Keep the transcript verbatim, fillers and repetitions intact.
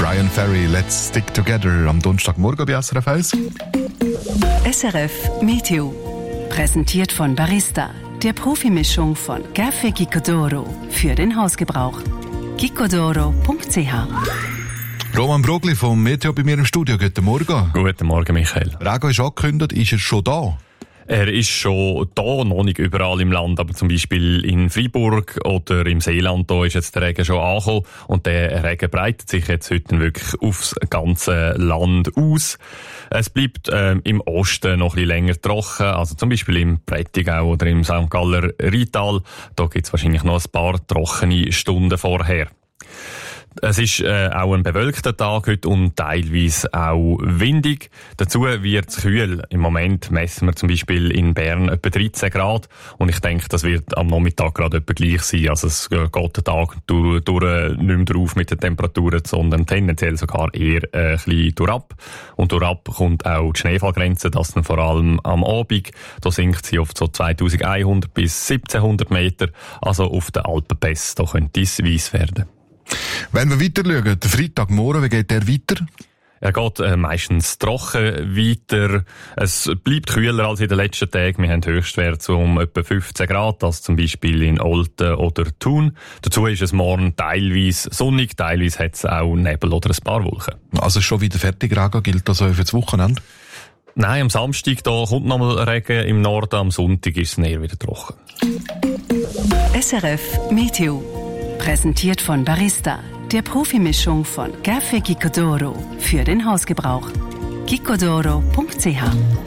Brian Ferry, Let's Stick Together am Donnerstagmorgen bei S R F eins. S R F Meteo. Präsentiert von Barista, der Profimischung von Café Gicodoro für den Hausgebrauch. gicodoro punkt c h. Roman Brogli vom Meteo bei mir im Studio. Guten Morgen. Guten Morgen, Michael. Regen ist angekündigt, ist er schon da? Er ist schon da, noch nicht überall im Land, aber zum Beispiel in Freiburg oder im Seeland, da ist jetzt der Regen schon angekommen und der Regen breitet sich jetzt heute wirklich aufs ganze Land aus. Es bleibt ähm, im Osten noch ein bisschen länger trocken, also zum Beispiel im Prättigau oder im Sankt Galler Rheintal, da gibt es wahrscheinlich noch ein paar trockene Stunden vorher. Es ist äh, auch ein bewölkter Tag heute und teilweise auch windig. Dazu wird es kühl. Im Moment messen wir zum Beispiel in Bern etwa dreizehn Grad und ich denke, das wird am Nachmittag gerade etwa gleich sein. Also es geht der Tag durch, durch nicht mehr drauf mit den Temperaturen, sondern tendenziell sogar eher äh, ein bisschen durchab. Und durchab kommt auch die Schneefallgrenze, das dann vor allem am Abend. Da sinkt sie auf so zweitausendeinhundert bis siebzehnhundert Meter, also auf den Alpenpässen. Da könnte es weiss werden. Wenn wir weiter schauen, der Freitagmorgen, wie geht der weiter? Er geht äh, meistens trocken weiter. Es bleibt kühler als in den letzten Tagen. Wir haben Höchstwerte um etwa fünfzehn Grad, das zum Beispiel in Olten oder Thun. Dazu ist es morgen teilweise sonnig, teilweise hat es auch Nebel oder ein paar Wolken. Also schon wieder fertig Regen, gilt das auch für das Wochenende? Nein, am Samstag da kommt noch mal Regen im Norden, am Sonntag ist es eher wieder trocken. S R F Meteo. Präsentiert von Barista, der Profimischung von Café Gicodoro für den Hausgebrauch. gicodoro punkt c h.